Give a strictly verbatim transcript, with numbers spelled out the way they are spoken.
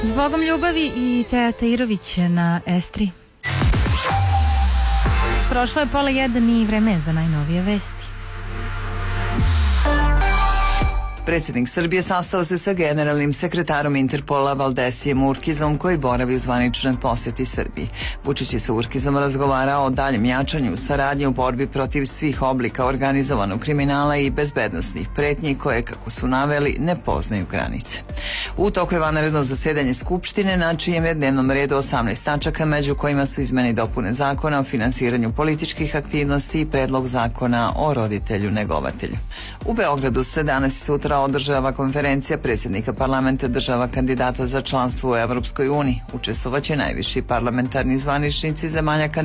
Zbogom ljubavi i Teja Tahirović na Estri. Prošlo je pola jedan i vreme je za najnovije vesti. Predsjednik Srbije sastao se sa generalnim sekretarom Interpola Valdesijem Urkizom, koji boravi u zvaničnoj posjeti Srbiji. Vučić je sa Urkizom razgovarao o daljem jačanju saradnje u borbi protiv svih oblika organizovanog kriminala i bezbednosnih pretnji koje, kako su naveli, ne poznaju granice. U toku je vanredno zasedanje Skupštine, na čijem je dnevnom redu osamnaest tačaka, među kojima su izmene i dopune zakona o finansiranju političkih aktivnosti i predlog zakona o roditelju negovatelju. U Beogradu se danas i sutra održava konferencija predsjednika parlamenta država kandidata za članstvo u Evropskoj uniji. Učestvovaće najviši parlamentarni zvaničnici zemalja kandidata